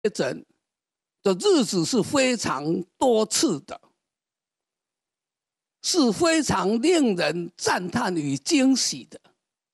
诊的日子是非常多次的，是非常令人赞叹与惊喜的。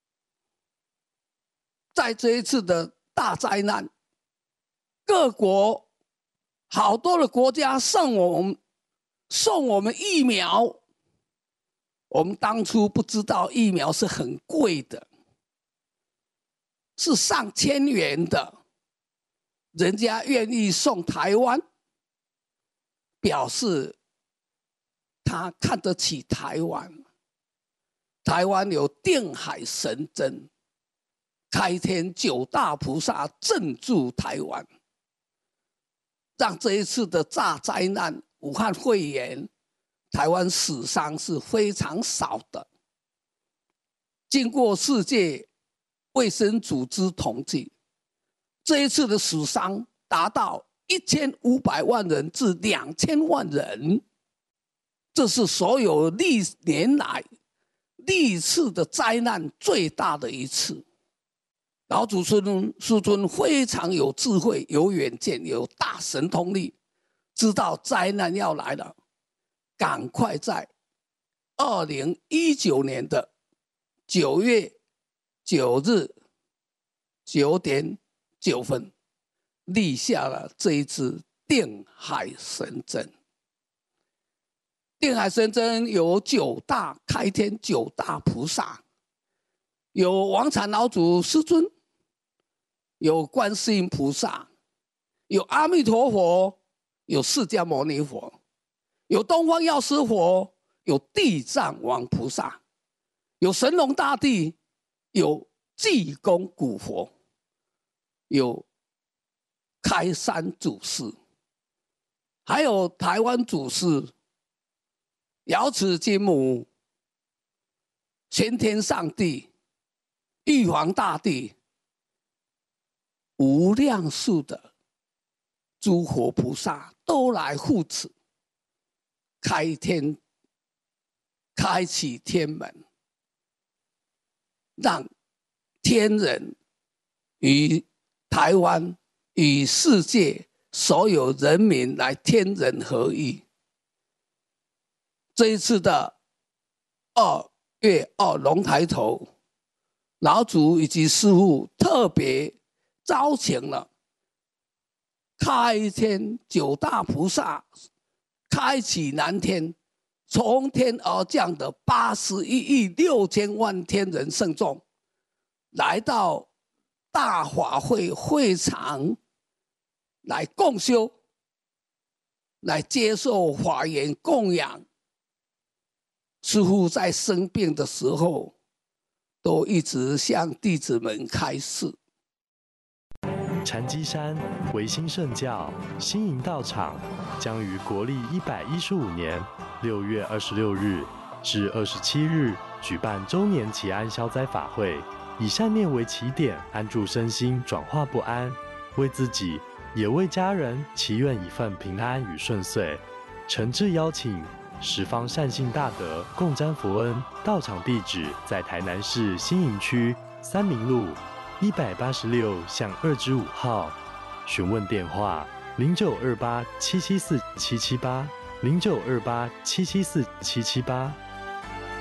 在这一次的大灾难，各国好多的国家送我们疫苗，我们当初不知道疫苗是很贵的，是上千元的，人家愿意送台湾，表示他看得起台湾。台湾有定海神针，开天9大菩萨镇住台湾，让这一次的大灾难武汉肺炎，台湾死伤是非常少的。经过世界卫生组织统计，这一次的死伤达到1500万人至2000万人，这是所有历年来历次的灾难最大的一次。老祖师尊非常有智慧、有远见、有大神通力，知道灾难要来了，赶快在2019年的9月9日9点9分，立下了这一支定海神针。定海神针有开天9大菩萨，有王禅老祖师尊，有观世音菩萨，有阿弥陀佛，有释迦牟尼佛，有东方药师佛，有地藏王菩萨，有神龙大帝，有济公古佛，有开山祖师，还有台湾祖师瑶池金母、玄天上帝、玉皇大帝，无量数的诸佛菩萨都来护持，开启天门，让天人与台湾与世界所有人民来天人合一。这一次的2月2龙抬头，老祖以及师父特别招请了开天9大菩萨，开启南天，从天而降的81亿6千万天人圣众，来到大法会会场来共修，来接受法言供养。师父在生病的时候，都一直向弟子们开示。 禅机山维新圣教新营道场将于国历115年6月26日至27日举办周年祈安消灾法会，以善念为起点，安住身心，转化不安，为自己也为家人祈愿一份平安与顺遂。诚挚邀请十方善信大德共沾佛恩。道场地址在台南市新营区三民路186巷2-5号，询问电话0928774778，0928774778。